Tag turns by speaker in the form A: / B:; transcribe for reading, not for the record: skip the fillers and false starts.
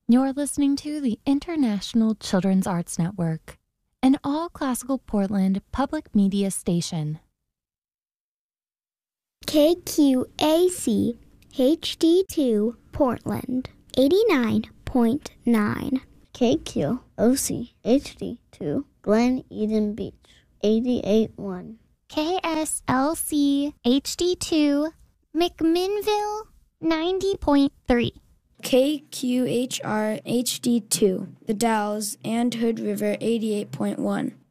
A: You're listening to the International Children's Arts Network, an all-classical Portland public media station.
B: KQAC HD2 Portland 89.9.
C: KQOC HD2 Glen Eden Beach 88.1.
D: KSLC HD2 McMinnville 90.3.
E: KQHR HD2 The Dalles and Hood River 88.1.